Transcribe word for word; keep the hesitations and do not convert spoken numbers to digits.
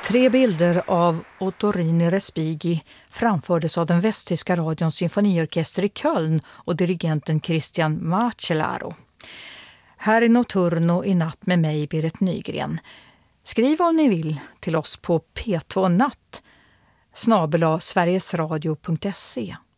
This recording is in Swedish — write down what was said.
Tre bilder av Ottorino Respighi framfördes av den västtyska radions symfoniorkester i Köln och dirigenten Christian Marcellaro. Här är Notturno i natt med mig, Berit Nygren. Skriv om ni vill till oss på p två natt snabel-a sverigesradio punkt se.